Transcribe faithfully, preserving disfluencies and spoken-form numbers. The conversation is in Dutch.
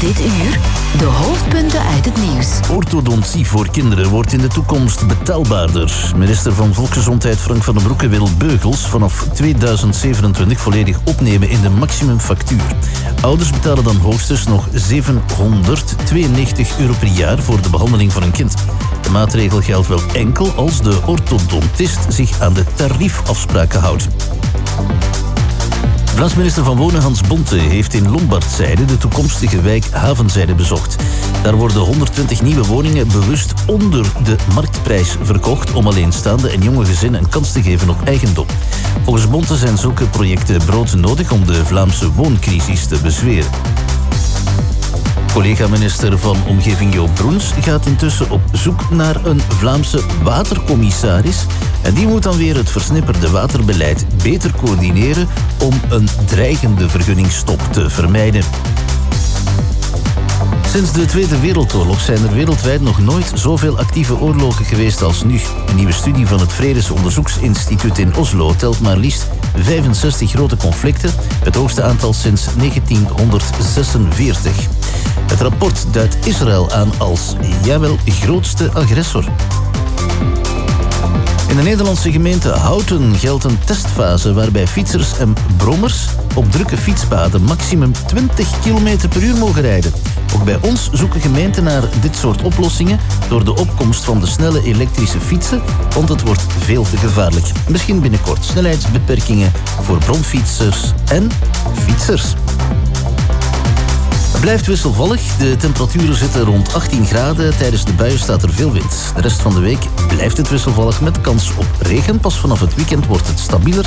Dit uur de hoofdpunten uit het nieuws. Orthodontie voor kinderen wordt in de toekomst betaalbaarder. Minister van Volksgezondheid Frank van den Broeke wil beugels vanaf tweeduizend zevenentwintig volledig opnemen in de maximumfactuur. Ouders betalen dan hoogstens nog zevenhonderdtweeënnegentig euro per jaar voor de behandeling van een kind. De maatregel geldt wel enkel als de orthodontist zich aan de tariefafspraken houdt. Vlaams minister van Wonen Hans Bonte heeft in Lombardzijde de toekomstige wijk Havenzijde bezocht. Daar worden honderdtwintig nieuwe woningen bewust onder de marktprijs verkocht om alleenstaande en jonge gezinnen een kans te geven op eigendom. Volgens Bonte zijn zulke projecten broodnodig om de Vlaamse wooncrisis te bezweren. Collega-minister van Omgeving Joop Broens gaat intussen op zoek naar een Vlaamse watercommissaris. En die moet dan weer het versnipperde waterbeleid beter coördineren om een dreigende vergunningstop te vermijden. Sinds de Tweede Wereldoorlog zijn er wereldwijd nog nooit zoveel actieve oorlogen geweest als nu. Een nieuwe studie van het Vredesonderzoeksinstituut in Oslo telt maar liefst vijfenzestig grote conflicten, het hoogste aantal sinds negentienhonderdzesenveertig. Het rapport duidt Israël aan als, jawel, grootste agressor. In de Nederlandse gemeente Houten geldt een testfase waarbij fietsers en brommers op drukke fietspaden maximum twintig kilometer per uur mogen rijden. Ook bij ons zoeken gemeenten naar dit soort oplossingen door de opkomst van de snelle elektrische fietsen, want het wordt veel te gevaarlijk. Misschien binnenkort snelheidsbeperkingen voor bromfietsers en fietsers. Het blijft wisselvallig. De temperaturen zitten rond achttien graden. Tijdens de buien staat er veel wind. De rest van de week blijft het wisselvallig met kans op regen. Pas vanaf het weekend wordt het stabieler